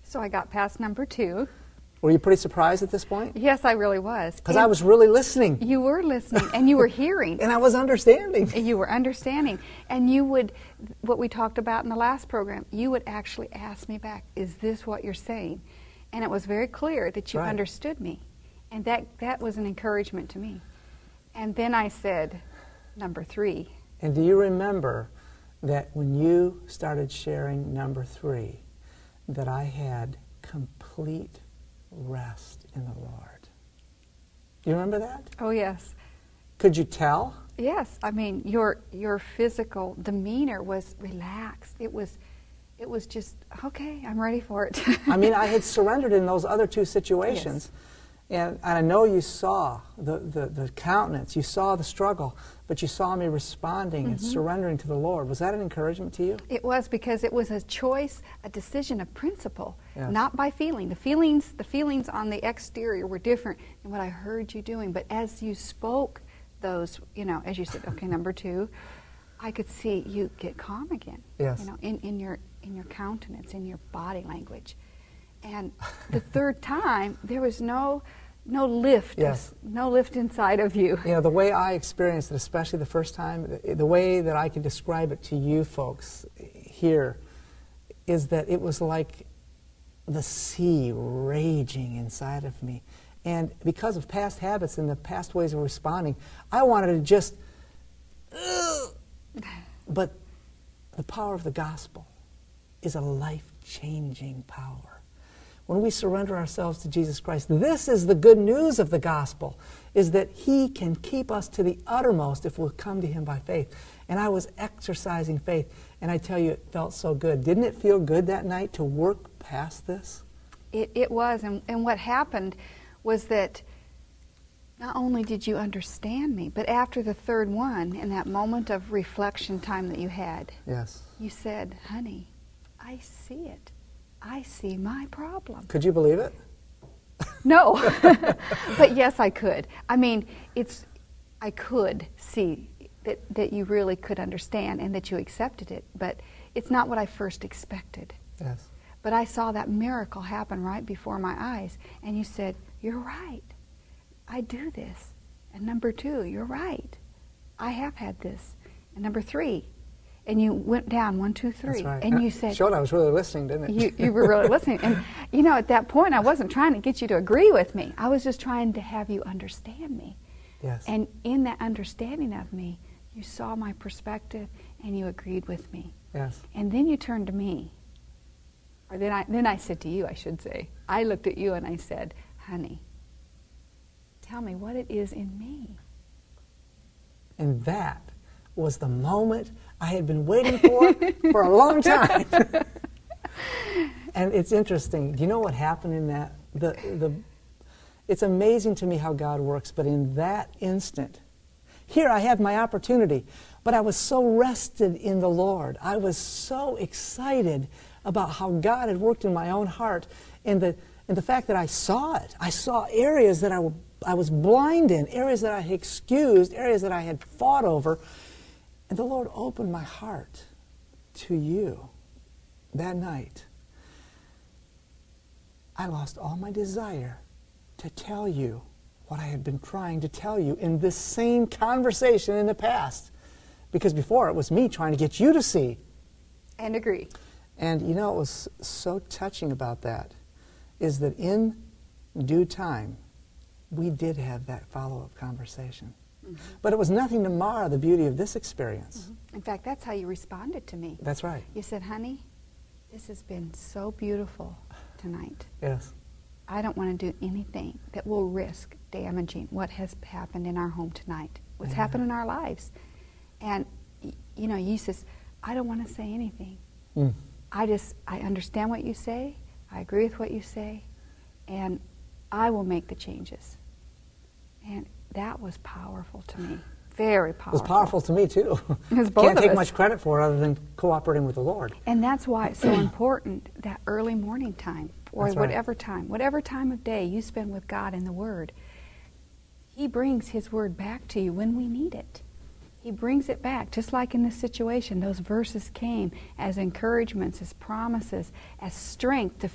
So I got past number 2. Were you pretty surprised at this point? Yes, I really was. Because I was really listening. You were listening, and you were hearing. And I was understanding. You were understanding. And you would, what we talked about in the last program, you would actually ask me back, is this what you're saying? And it was very clear that you understood me. And that was an encouragement to me. And then I said, number 3. And do you remember that when you started sharing number 3, that I had complete rest in the Lord? Do you remember that? Oh, yes. Could you tell? Yes. I mean, your physical demeanor was relaxed. It was just, okay, I'm ready for it. I mean, I had surrendered in those other 2 situations. Yes. And I know you saw the countenance, you saw the struggle, but you saw me responding and surrendering to the Lord. Was that an encouragement to you? It was, because it was a choice, a decision of principle, Yes. not by feeling. The feelings on the exterior were different than what I heard you doing. But as you spoke those, as you said, okay, number 2, I could see you get calm again. Yes. In your countenance, in your body language. And the 3rd time, there was no lift, Yes. no lift inside of you. The way I experienced it, especially the first time, the way that I can describe it to you folks here is that it was like the sea raging inside of me. And because of past habits and the past ways of responding, I wanted to just, but the power of the gospel is a life-changing power. When we surrender ourselves to Jesus Christ, this is the good news of the gospel, is that He can keep us to the uttermost if we'll come to Him by faith. And I was exercising faith, and I tell you, it felt so good. Didn't it feel good that night to work past this? It was, and what happened was that not only did you understand me, but after the 3rd one, in that moment of reflection time that you had, Yes. you said, honey, I see it. I see my problem. Could you believe it? No, but yes, I could. I mean, I could see that you really could understand and that you accepted it, but it's not what I first expected. Yes. But I saw that miracle happen right before my eyes, and you said, you're right. I do this. And number 2, you're right. I have had this. And number 3, and you went down 1, 2, 3, That's right. and you said, showed I was really listening, didn't it? you were really listening. And at that point, I wasn't trying to get you to agree with me. I was just trying to have you understand me. Yes. And in that understanding of me, you saw my perspective and you agreed with me. Yes. And then you turned to me. Or then I said to you, I should say. I looked at you and I said, honey, tell me what it is in me. And that was the moment I had been waiting for a long time. And it's interesting. Do you know what happened in that? It's amazing to me how God works, but in that instant, here I have my opportunity, but I was so rested in the Lord. I was so excited about how God had worked in my own heart, and the fact that I saw it. I saw areas that I was blind in, areas that I had excused, areas that I had fought over, and the Lord opened my heart to you that night. I lost all my desire to tell you what I had been trying to tell you in this same conversation in the past. Because before it was me trying to get you to see. And agree. And what was so touching about that is that in due time, we did have that follow-up conversation. Mm-hmm. But it was nothing to mar the beauty of this experience. Mm-hmm. In fact, that's how you responded to me. That's right. You said, honey, this has been so beautiful tonight. Yes. I don't want to do anything that will risk damaging what has happened in our home tonight, what's happened in our lives. And, you says, I don't want to say anything. Mm. I understand what you say, I agree with what you say, and I will make the changes. And that was powerful to me, very powerful. It was powerful to me, too. Can't take much credit for it other than cooperating with the Lord. And that's why it's so important, that early morning time, or whatever time of day you spend with God in the Word. He brings His Word back to you when we need it. He brings it back, just like in this situation. Those verses came as encouragements, as promises, as strength to